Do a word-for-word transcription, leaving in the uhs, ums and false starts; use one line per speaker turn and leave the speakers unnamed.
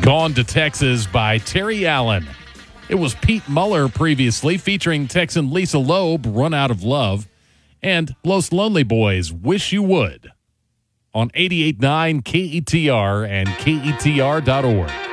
Gone to Texas by Terry Allen. It was Pete Muller previously, featuring Texan Lisa Loeb, Run Out of Love, and Los Lonely Boys, Wish You Would, on eighty-eight point nine K E T R and K E T R dot org.